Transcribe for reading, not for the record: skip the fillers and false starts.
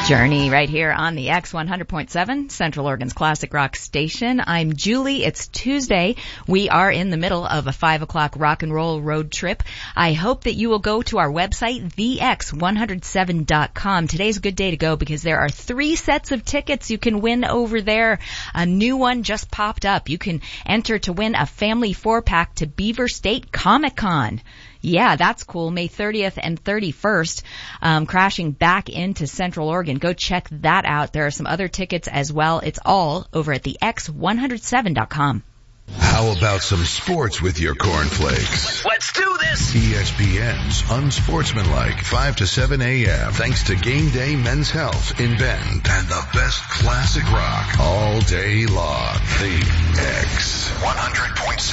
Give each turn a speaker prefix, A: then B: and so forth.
A: Journey right here on the X100.7, Central Oregon's classic rock station. I'm Julie. It's Tuesday. We are in the middle of a 5 o'clock rock and roll road trip. I hope that you will go to our website, thex107.com. Today's a good day to go because there are 3 sets of tickets you can win over there. A new one just popped up. You can enter to win a family 4-pack to Beaver State Comic Con. Yeah, that's cool. May 30th and 31st, crashing back into Central Oregon. Go check that out. There are some other tickets as well. It's all over at the X107.com.
B: How about some sports with your cornflakes?
C: Let's do this!
B: ESPN's Unsportsmanlike, 5 to 7 a.m. Thanks to Game Day Men's Health in Bend and the best classic rock all day long. The X 100.7.